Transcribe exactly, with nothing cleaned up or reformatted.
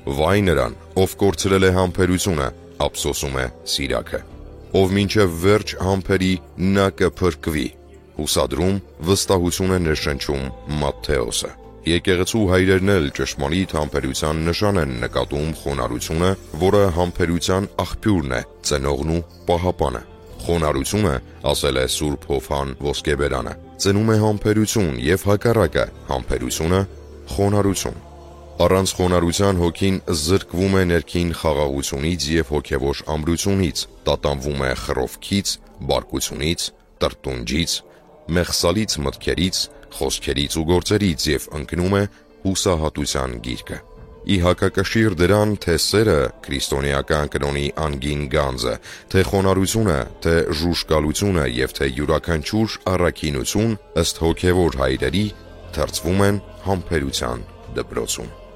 Վայ նրան, ով կորցրել է համբերությունը, ափսոսում է Սիրաքը։ Ով մինչև վերջ համբերի, նա կփրկվի։ Հուսադրում, վստահություն է ներշնչում Մատթեոսը։ Եկեղեցու հայրերն էլ ճշմարիտ համբերության նշան են նկատում խոնարհությունը, որը համբերության աղբյուրն է, ծնողն ու պահապանը։ Խոնարհությունը, ասել է Սուրբ Հովհան Ոսկեբերանը, ծնում է համբերություն և հակառակը, համբերությունը խոնարհություն։ Առանց խոնարհության հոգին զրկվում է ներքին խաղաղությունից և հոգևոր ամրությունից, տատանվում է խռովքից, բարկությունից, տրտունջից, մեղսալից մտքերից, խոսքերից ու գործերից և ընկնում է հուսահատության գիրկը։ Ի հակակշիռ դրան, թե սերը քրիստոնեական կնոնի անգին գանձը, թե խոնարհությունը, թե ժուժկալությունը և թե յուրաքանչյուր առաքինություն ըստ հոգևոր հայրերի թրծվում են համբերության դպրոցում։